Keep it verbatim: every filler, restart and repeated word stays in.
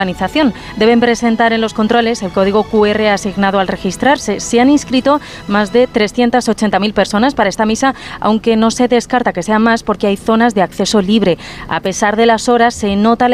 organización. Deben presentar en los controles el código cu erre asignado al registrarse. Se han inscrito más de trescientas ochenta mil personas para esta misa, aunque no se descarta que sean más porque hay zonas de acceso libre. A pesar de las horas, se nota la